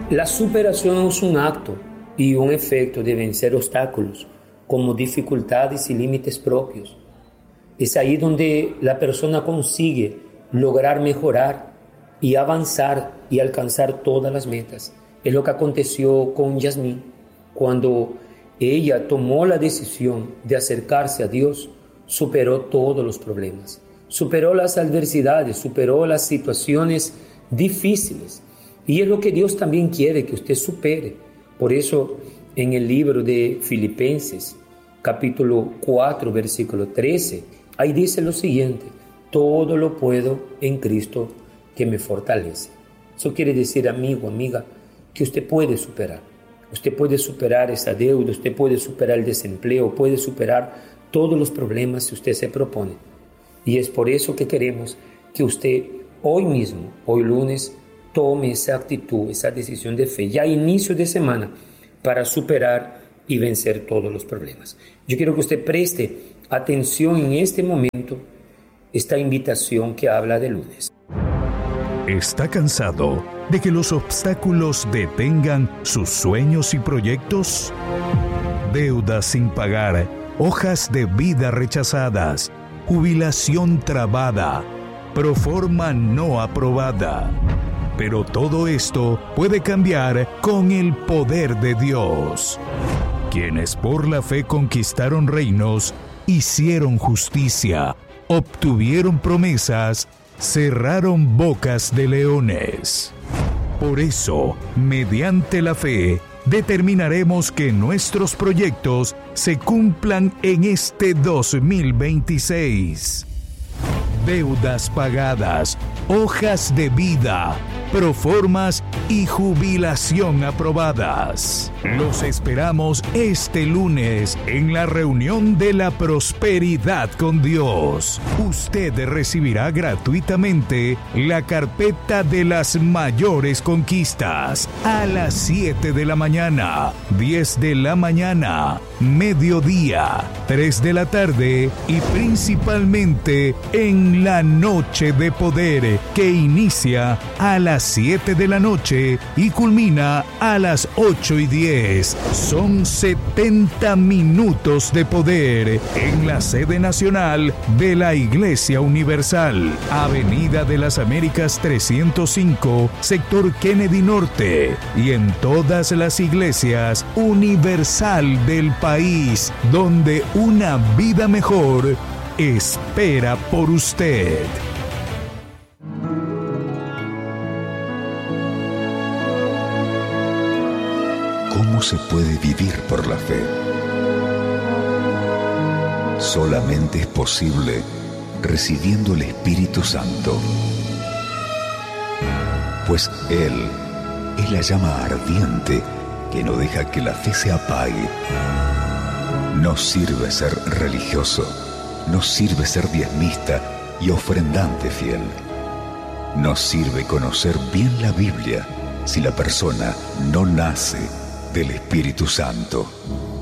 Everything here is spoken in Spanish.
La superación es un acto y un efecto de vencer obstáculos como dificultades y límites propios. Es ahí donde la persona consigue lograr mejorar y avanzar y alcanzar todas las metas. Es lo que aconteció con Yasmín cuando ella tomó la decisión de acercarse a Dios. Superó todos los problemas, superó las adversidades, superó las situaciones difíciles. Y es lo que Dios también quiere que usted supere. Por eso en el libro de Filipenses, capítulo 4, versículo 13, ahí dice lo siguiente: todo lo puedo en Cristo que me fortalece. Eso quiere decir, amigo, amiga, que usted puede superar. Usted puede superar esa deuda, usted puede superar el desempleo, puede superar todos los problemas que usted se propone. Y es por eso que queremos que usted hoy mismo, hoy lunes, tome esa actitud, esa decisión de fe, ya a inicio de semana, para superar y vencer todos los problemas. Yo quiero que usted preste atención en este momento, esta invitación que habla de lunes. ¿Está cansado de que los obstáculos detengan sus sueños y proyectos? Deudas sin pagar, hojas de vida rechazadas, jubilación trabada, proforma no aprobada. Pero todo esto puede cambiar con el poder de Dios. Quienes por la fe conquistaron reinos, hicieron justicia, obtuvieron promesas, cerraron bocas de leones. Por eso, mediante la fe, determinaremos que nuestros proyectos se cumplan en este 2026. Deudas pagadas, hojas de vida, proformas y jubilación aprobadas. Los esperamos este lunes en la reunión de la prosperidad con Dios. Usted recibirá gratuitamente la carpeta de las mayores conquistas a las 7 de la mañana, 10 de la mañana, mediodía, 3 de la tarde y principalmente en la noche de poder, que inicia a las 7 de la noche y culmina a las 8:10. Son 70 minutos de poder en la sede nacional de la Iglesia Universal, Avenida de las Américas 305, sector Kennedy Norte, y en todas las iglesias universal del país, donde una vida mejor espera por usted. ¿Cómo se puede vivir por la fe? Solamente es posible recibiendo el Espíritu Santo. Pues Él es la llama ardiente que no deja que la fe se apague. No sirve ser religioso, no sirve ser diezmista y ofrendante fiel. No sirve conocer bien la Biblia si la persona no nace del Espíritu Santo.